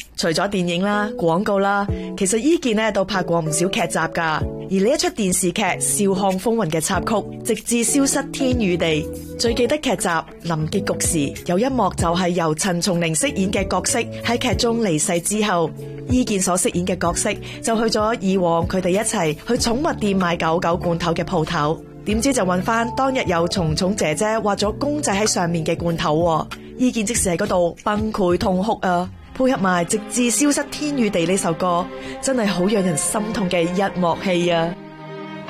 除咗電影啦、廣告啦，其實伊健呢都拍過唔少劇集噶。而呢一出電視劇《笑看風雲》嘅插曲《直至消失天與地》，最記得劇集臨結局時有一幕就係由陳松伶飾演嘅角色喺劇中離世之後，伊健所飾演嘅角色就去咗以往佢哋一齊去寵物店買狗狗罐頭嘅鋪頭，點知就揾翻當日有蟲蟲姐姐畫咗公仔喺上面嘅罐頭，伊健即時喺嗰度崩潰痛哭啊！配合埋《直至消失天與地》呢首歌，真係好讓人心痛嘅一幕戲啊！